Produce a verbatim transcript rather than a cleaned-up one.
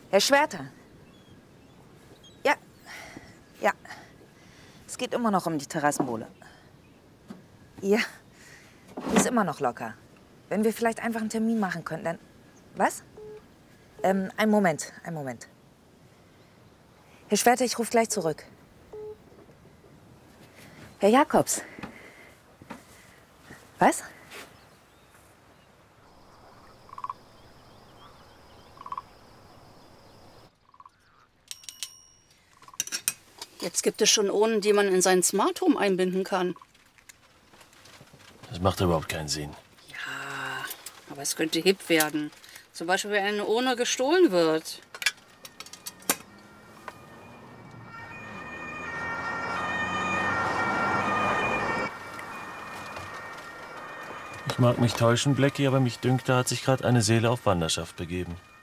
Herr Schwerter. Ja, ja. Es geht immer noch um die Terrassenbowle. Ja, die ist immer noch locker. Wenn wir vielleicht einfach einen Termin machen könnten, dann... Was? Ähm, einen Moment, einen Moment. Herr Schwerter, ich rufe gleich zurück. Herr Jakobs. Was? Jetzt gibt es schon Urnen, die man in sein Smart Home einbinden kann. Das macht überhaupt keinen Sinn. Ja, aber es könnte hip werden. Zum Beispiel, wenn eine Urne gestohlen wird. Ich mag mich täuschen, Blackie, aber mich dünkt, da hat sich gerade eine Seele auf Wanderschaft begeben.